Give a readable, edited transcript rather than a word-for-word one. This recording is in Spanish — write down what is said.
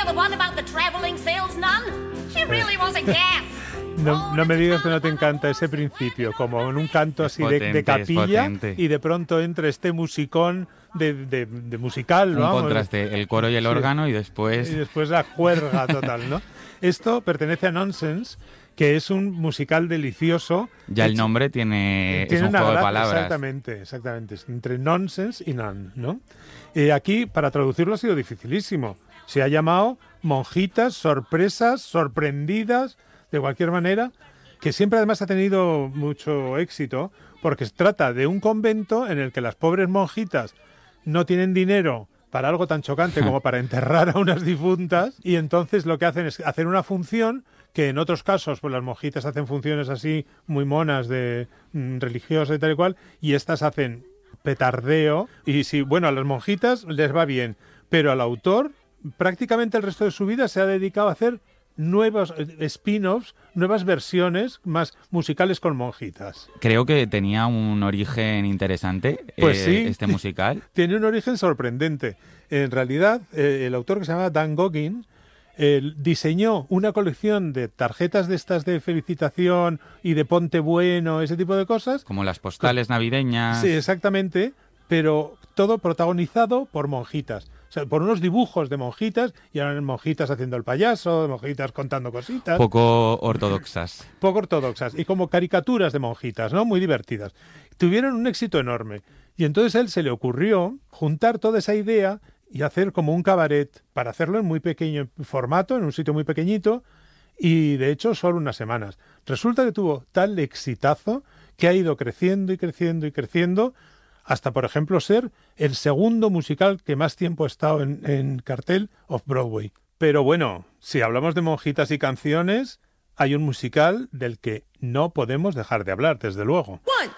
the one about the traveling sales nun? She really was a gas. No me digas que no te encanta ese principio, como en un canto así de capilla, y de pronto entra este musicón de musical, un vamos. Contraste, el coro y el órgano y después la juerga total, ¿no? Esto pertenece a Nonsense, que es un musical delicioso. Ya el nombre tiene es un juego de palabras. Exactamente, es entre nonsense y none, ¿no? Aquí, para traducirlo ha sido dificilísimo. Se ha llamado Monjitas, Sorpresas, Sorprendidas, de cualquier manera, que siempre además ha tenido mucho éxito, porque se trata de un convento en el que las pobres monjitas no tienen dinero para algo tan chocante como para enterrar a unas difuntas, y entonces lo que hacen es hacer una función que en otros casos pues las monjitas hacen funciones así muy monas de religiosas y tal y cual, y estas hacen petardeo, y si, bueno, a las monjitas les va bien, pero al autor prácticamente el resto de su vida se ha dedicado a hacer nuevos spin-offs, nuevas versiones más musicales con monjitas. Creo que tenía un origen interesante, pues sí, este musical. Tiene un origen sorprendente. En realidad, el autor, que se llama Dan Goggin, diseñó una colección de tarjetas de estas de felicitación y de ponte bueno, ese tipo de cosas. Como las postales navideñas. Sí, exactamente, pero todo protagonizado por monjitas. O sea, por unos dibujos de monjitas, y eran monjitas haciendo el payaso, monjitas contando cositas. Poco ortodoxas. Poco ortodoxas, y como caricaturas de monjitas, ¿no? Muy divertidas. Tuvieron un éxito enorme. Y entonces a él se le ocurrió juntar toda esa idea y hacer como un cabaret, para hacerlo en muy pequeño formato, en un sitio muy pequeñito, y de hecho solo unas semanas. Resulta que tuvo tal exitazo que ha ido creciendo y creciendo y creciendo, hasta, por ejemplo, ser el segundo musical que más tiempo ha estado en cartel off-Broadway. Pero bueno, si hablamos de monjitas y canciones, hay un musical del que no podemos dejar de hablar, desde luego. 1,